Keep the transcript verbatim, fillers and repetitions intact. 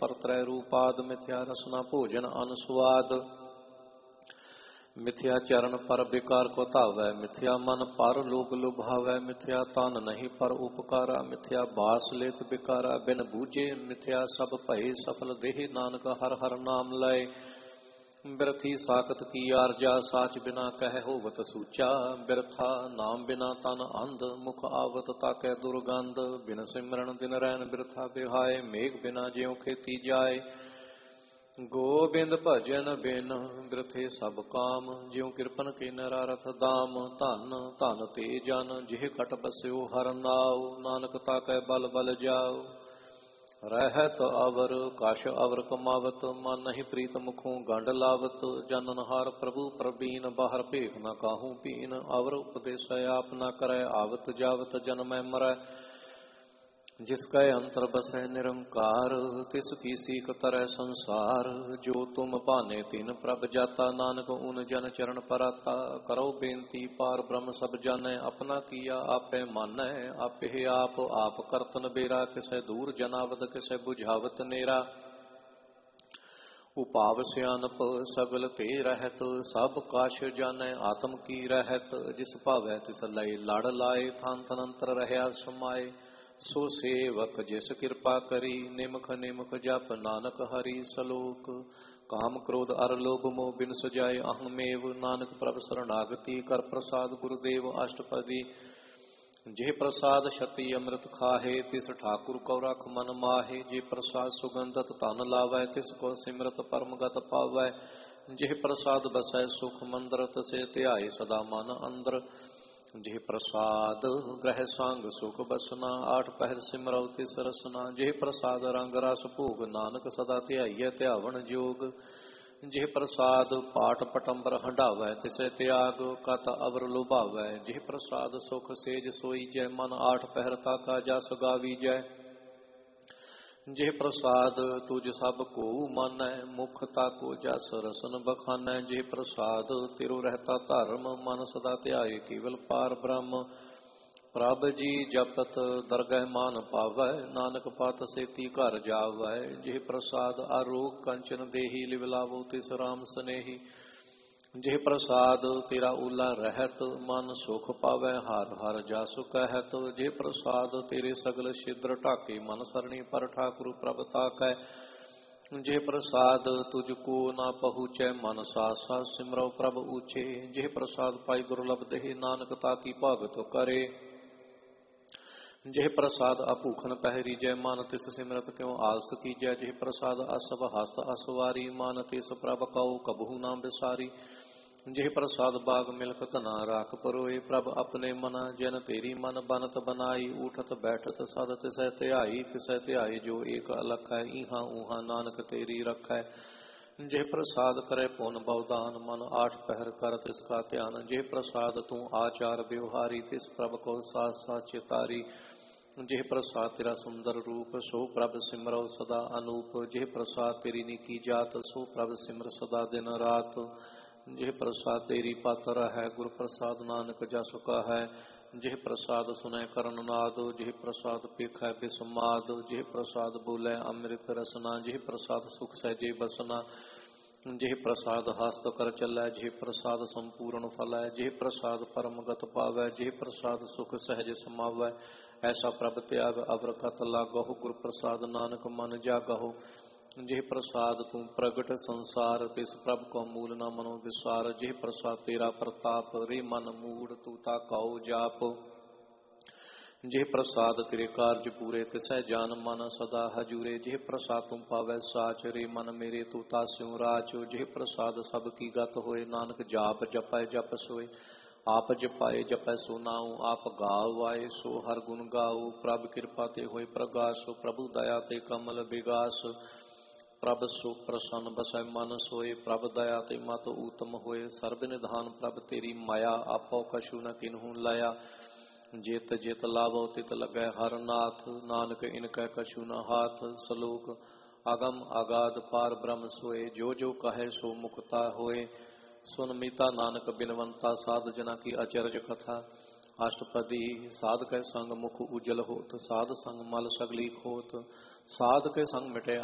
परत्रय रूपाद मिथ्या रसना भोजन अनुस्वाद मिथ्या चरण पर विकार को धावै मिथ्या मन पर लोभ लुभावै मिथ्या तन नहीं पर उपकारा मिथ्या बास लेत विकारा बिन बूझे मिथ्या सब भय सफल देह नानक हर हर नाम लय बिरथी साकत की आरजा साच बिना कह होवत सूचा बिरथा नाम बिना तन अंध मुख आवत ताकै दुर्गंध बिन सिमरन दिन रैन बिरथा बिहाय मेघ बिना ज्यों खेती जाय गोबिंद भजन बिन बिरथे सब काम ज्यों कृपन के नरारथ दाम धन धन ते जन जिह खट बस्यो हर नाव नानक ताकै बल बल जाओ रहत अवर काश अवर कमावत मन नहीं प्रीत मुखों गंड लावत जननहार प्रभु प्रवीण बाहर भेख न काहू पीन अवर उपदेश आप न करे आवत जावत जन्म मरै जिसका अंतर बसै निरंकार तिसकी सीख तरह संसार जो तुम पाने तीन प्रभ जाता नानक उन जन चरण पराता करो बेनती पार ब्रह्म सब जानै अपना किया आपे मानै आपे आप आप करतन बेरा किसै दूर जनावत किसै बुझावत नेरा उपाव सियानप सगल ते रहत सब काश जानै आत्म की रहत जिस भावै तिस लय लड़ लाए थान थनंतर रहया समाए सो सेवक जिस कृपा करी निमख निमख जप नानक हरि सलोक काम क्रोध अर लोभ मोह बिन सजाए अहमेव नानक प्रभ शरणागति कर प्रसाद गुरुदेव अष्टपदी जे प्रसाद शती अमृत खाहे तिस ठाकुर को रख मन माहे जे प्रसाद सुगंधत तन लावै तिस को सिमरत परमगत पावै जे प्रसाद बसै सुख मंदर तसे ध्याय सदा मन अंदर जे प्रसाद ग्रह सांग सुख बसना आठ पहर सिमरौ तिस रसना जे प्रसाद रंग रस भोग नानक सदा ध्याइयै ध्यावन जोग जे प्रसाद पाठ पटंबर हंडावै तिसे त्याग कत अवर लुभावै जे प्रसाद सुख सेज सोई जय मन आठ पहर ताका जस गावी जय जे प्रसाद तुझ सब को मानै मुख ताको जस रसन बखानै जे प्रसाद तिरु रहता धर्म मन सदा ध्याय केवल पार ब्रह्म प्रभ जी जपत दरगह मान पावै नानक पत सेती घर जावै जे प्रसाद आरोग कंचन देही लिवलावो तिस राम स्नेही जे प्रसाद तेरा उला रहत मन सुख पावै हर हर जस कहत जे प्रसाद तेरे सगल छिद्र ढाके मन सरणी पर ठाकुर प्रभ ताकै जे प्रसाद तुझको ना पहुँचै मन सास सास सिमरौ प्रभ ऊचे जे प्रसाद पाई दुर्लभ देह नानक ताकी भगत करे जे प्रसाद अभूखन पहरी जय मान तिस सिमरत क्यों आलस की जय जे प्रसाद असभ हस्त असवारी मान तिस प्रभ कौ कबहू नाम बिसारी जे प्रसाद बाग मिलकत ना राख परोए प्रभ अपने मना जन तेरी मन बनत बनाई उठत बैठत सद तिसै ध्याई तिसै ध्याई जो एक अलख है इहाँ उहाँ नानक तेरी रखै जे प्रसाद करे पुन बहुदान मन आठ पहर कर तिसका ध्यान जे प्रसाद तू आचार व्यवहारी तिस प्रभ को साथ साथ चितारी जे प्रसाद तेरा सुंदर रूप सो प्रभ सिमरौ सदा अनूप जे प्रसाद तेरी निकी जात सो प्रभ सिमर सदा दिन रात जे प्रसाद तेरी पातर है गुर प्रसाद नानक जस का है जे प्रसाद सुनै करन नाद जे प्रसाद पेखै बिसमाद जे प्रसाद बोलै अमृत रसना जे प्रसाद सुख सहजे बसना जे प्रसाद हस्त कर चलै जे प्रसाद संपूर्ण फलै जे प्रसाद परमगत पावै जे प्रसाद सुख सहज समावै ऐसा प्रभ त्याग अवर कत लागहु गुर प्रसाद नानक मन जागहु जे प्रसाद तू प्रगट संसार तिस प्रभ को मूल न मनो विसार जे प्रसाद तेरा प्रताप रे मन मूड तू ताकाओ जाप जे प्रसाद तेरे कार्य पूरे तिसै जान मन सदा हजूरे जे प्रसाद तुम पावै साच रे मन मेरे तू तास्यों राच जे प्रसाद सब की गत होए नानक जाप जपै जप सोए आप जपाए जपै सो नाऊ आप गाओ आए सो हर गुण गाओ प्रभ कृपा ते होए प्रगास प्रभु दया ते कमल विगास प्रभ सुख प्रसन्न बसै मन सोए प्रभ दया ते मत उत्तम होए सर्व निधान प्रभ तेरी माया आपो कछु न किन्हू लाया जित जित लाभो तित लगै हर नाथ नानक इनकै कछु न हाथ सलोक अगम अगाध पार ब्रह्म सोए जो जो कहे सो मुक्ता होए सुन मीता नानक बिनवंता साध जना की अचरज कथा अष्टपदी साध कै संग मुख उज्जल होत साध संग मल सगली खोत साध के संग मिटे